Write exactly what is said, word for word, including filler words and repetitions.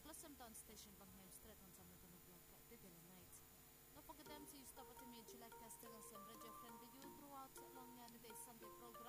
Down station bang hem street on some little block did in the night. No forget them to stop at the mutual like testing on some radio friend you throughout long the day Sunday program.